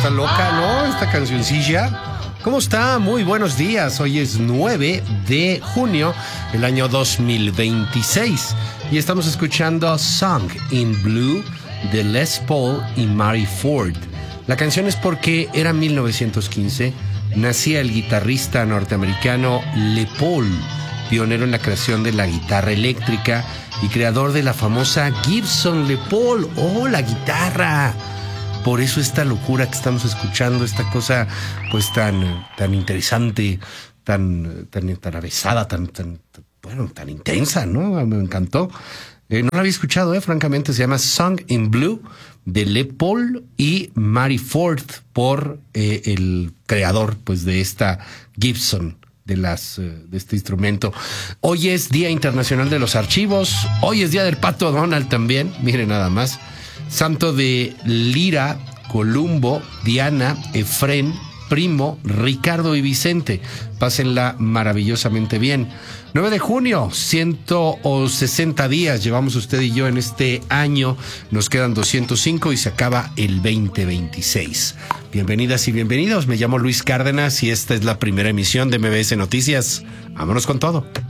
cosa loca, ¿no? Esta cancioncilla. ¿Cómo está? Muy buenos días. Hoy es 9 de junio del año 2026 y estamos escuchando Song in Blue de Les Paul y Mary Ford. La canción es porque era 1915, nacía el guitarrista norteamericano Les Paul, pionero en la creación de la guitarra eléctrica y creador de la famosa Gibson Les Paul. ¡Oh, la guitarra! Por eso esta locura que estamos escuchando, esta cosa pues tan interesante, tan avesada, tan intensa, ¿no? Me encantó. No la había escuchado, francamente. Se llama Song in Blue de Les Paul y Mary Ford por el creador pues de esta Gibson, de este instrumento. Hoy es Día Internacional de los Archivos. Hoy es Día del Pato Donald también. Miren nada más. Santo de Lira, Columbo, Diana, Efrén, Primo, Ricardo y Vicente. Pásenla maravillosamente bien. 9 de junio, 160 días llevamos usted y yo en este año. Nos quedan 205 y se acaba el 2026. Bienvenidas y bienvenidos. Me llamo Luis Cárdenas y esta es la primera emisión de MBS Noticias. Vámonos con todo.